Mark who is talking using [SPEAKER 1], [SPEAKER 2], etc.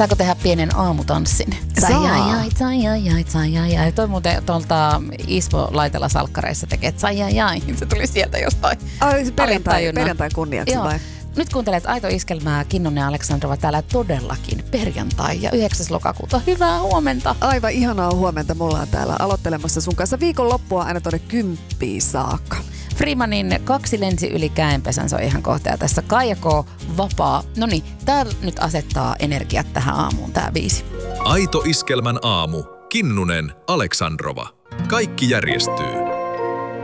[SPEAKER 1] Saako tehdä pienen aamutanssin? Sai. Toi muuten tuolta Ismo-laitella salkkareissa tekee sai. Se tuli sieltä jostain.
[SPEAKER 2] Perjantai kunniaksi vai?
[SPEAKER 1] Nyt kuuntelet Aito Iskelmää, Kinnunen ja Aleksandrova täällä todellakin perjantai ja 9. lokakuuta. Hyvää huomenta!
[SPEAKER 2] Aivan ihanaa huomenta. Me ollaan täällä aloittelemassa sun kanssa viikonloppua aina tuonne 10 saakka.
[SPEAKER 1] Freemanin 2 lensi yli käenpesän, se on ihan kohta. Ja tässä Kaija vapaa. Noniin, tää nyt asettaa energiat tähän aamuun, tää biisi.
[SPEAKER 3] Aito Iskelmän aamu. Kinnunen, Aleksandrova. Kaikki järjestyy.